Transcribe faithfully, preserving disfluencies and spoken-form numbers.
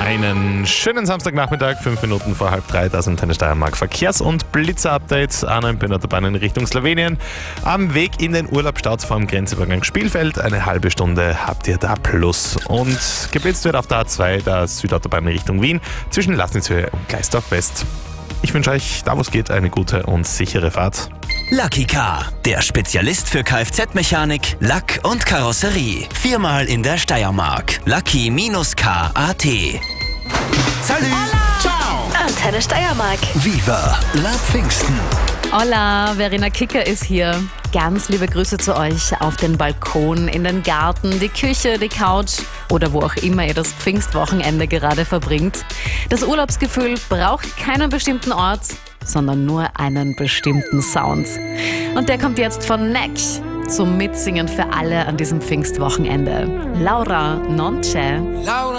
Einen schönen Samstagnachmittag, fünf Minuten vor halb drei, das sind deine Steiermark Verkehrs- und Blitzer-Updates. Arno in Autobahn in Richtung Slowenien. Am Weg in den Urlaub staut vor dem Grenzübergang Spielfeld. Eine halbe Stunde habt ihr da plus. Und geblitzt wird auf der A zwei, der Südautobahn in Richtung Wien, zwischen Lassnitzhöhe und Gleisdorf West. Ich wünsche euch, da wo es geht, eine gute und sichere Fahrt. Lucky Car, der Spezialist für Kfz-Mechanik, Lack und Karosserie. Viermal in der Steiermark. Lucky Car punkt at. Salut! Ciao! Antenne Steiermark. Viva la Pfingsten! Hola, Verena Kicker ist hier. Ganz liebe Grüße zu euch auf den Balkon, in den Garten, die Küche, die Couch oder wo auch immer ihr das Pfingstwochenende gerade verbringt. Das Urlaubsgefühl braucht keinen bestimmten Ort, sondern nur einen bestimmten Sound. Und der kommt jetzt von Neck zum Mitsingen für alle an diesem Pfingstwochenende. Laura Nonce.